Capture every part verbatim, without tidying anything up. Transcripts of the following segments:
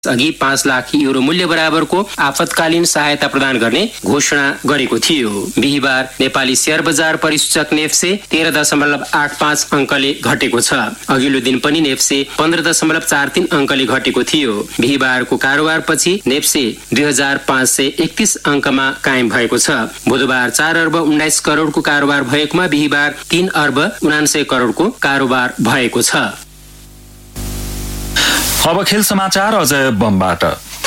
अघि पाँच लाख युरो मूल्य बराबरको आपतकालीन सहायता प्रदान गर्ने घोषणा गरेको थियो। बिहिबार नेपाली शेयर बजार परिसूचक नेप्से तेह्र दशमलव आठ पाँच अङ्कले घटेको छ। अघिल्लो दिन पनि नेप्से पन्ध्र दशमलव चार तीन अङ्कले घटेको थियो। बिहिबारको कारोबारपछि नेप्से दुई हजार पाँच सय एकतिस अङ्कमा कायम भएको छ। बुधबार चार अर्ब उन्नाइस करोडको कारोबार भएकोमा बिहिबार तीन अर्ब उनान्सय करोडको कारोबार भएको छ। अब खेल समाचार अजय बमबाट।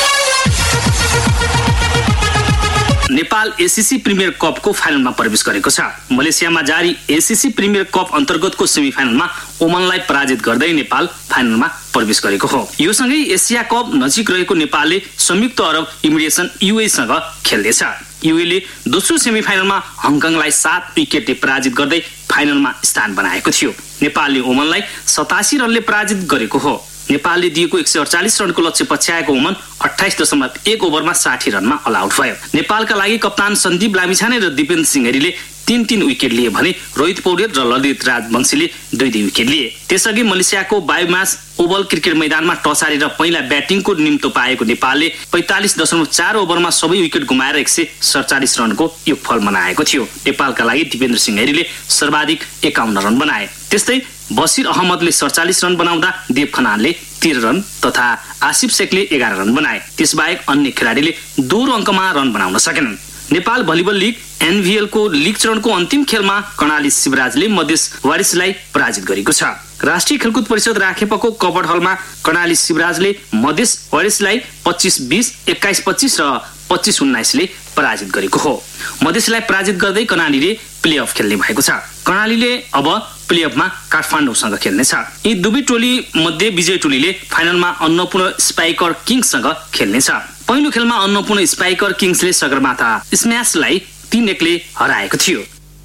नेपाल एसीसी प्रिमियर कपको फाइनलमा प्रवेश गरेको छ। मलेसियामा जारी एसीसी प्रिमियर कप अन्तर्गतको सेमिफाइनलमा ओमनलाई पराजित गर्दै नेपाल फाइनलमा प्रवेश गरेको हो। यो सँगै एसिया कप नजिक रहेको नेपालले संयुक्त अरब इमिरेसन युएसँग खेल्दैछ। युएले दोस्रो सेमिफाइनलमा हङकङलाई सात विकेटले पराजित गर्दै फाइनलमा स्थान बनाएको थियो। नेपालले ओमनलाई सतासी रनले पराजित गरेको हो। नेपालले दिएको एक सय अडचालिस रनको लक्ष्य पछ्याएको ओमन अट्ठाइस दशमलव एक ओभरमा साठी रनमा अल आउट भयो। नेपालका लागि कप्तान सन्दीप लामिछाने र दिपेन्द्र सिंहरीले तीन तीन विकेट लिए भने रोहित पौडेल र ललित राजवंशीले दुई दुई विकेट लिए। त्यसअघि मलेसियाको बायोमास ओभल क्रिकेट मैदानमा टस हारेर पहिला ब्याटिङको निम्तो पाएको नेपालले पैंतालिस दशमलव चार ओभरमा सबै विकेट गुमाएर एक सय सडचालिस रनको योगफल बनाएको थियो। नेपालका लागि दिपेन्द्र सिंहरीले सर्वाधिक एकाउन्न रन बनाए। त्यस्तै बसिर अहमदले सडचालिस रन बनाउँदा देव खनालले तेह्र रन तथा आसिफ शेखले एघार रन बनाए। त्यसबाहेक अन्य खेलाडीले दोहोरो अङ्कमा रन बनाउन सकेनन्। नेपाल भलिबल लिग एनभीएल को लिग चरणको अन्तिम खेलमा कर्णाली शिवराजले मधेस वारिसलाई पराजित गरेको छ। राष्ट्रिय खेलकुद परिषद राखेपको कबड हलमा कर्णाली शिवराजले मधेस वारिसलाई पच्चीस बीस, एक्काइस पच्चीस र पच्चीस उन्नाइसले पराजित गरेको हो। मधेसलाई पराजित गर्दै कर्णालीले प्लेअफ खेल्ने भएको छ। कर्णालीले अब प्लेअफमा काठमाडौँसँग खेल्नेछ। यी दुवै टोली मध्ये विजय टोलीले फाइनलमा अन्नपूर्ण स्पाइकर किङ्ससँग खेल्नेछ। पहिलो खेलमा अन्नपूर्ण स्पाइकर किङ्सले सगरमाथा स्म्याशलाई तीन एकले हराएको थियो।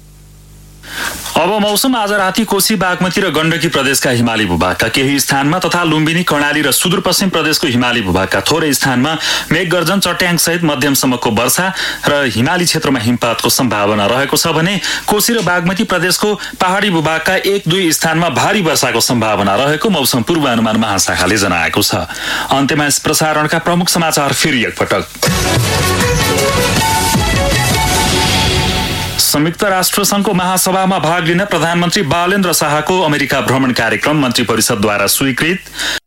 अब मौसम। आज राति कोशी बागमती र गण्डकी प्रदेशका हिमाली भूभागका केही स्थानमा तथा लुम्बिनी कर्णाली र सुदूरपश्चिम प्रदेशको हिमाली भूभागका थोरै स्थानमा मेघगर्जन चट्याङ सहित मध्यमसम्मको वर्षा र हिमाली क्षेत्रमा हिमपातको सम्भावना रहेको छ भने कोशी र बागमती प्रदेशको पहाडी भूभागका एक दुई स्थानमा भारी वर्षाको सम्भावना रहेको मौसम पूर्वानुमान महाशाखाले जनाएको छ। अन्त्यमा यस प्रसारणका प्रमुख समाचार फेरि एकपटक। संयुक्त राष्ट्र संघको महासभामा भाग लिन प्रधानमन्त्री बालेन्द्र शाहको अमेरिका भ्रमण कार्यक्रम मन्त्री परिषदद्वारा स्वीकृत।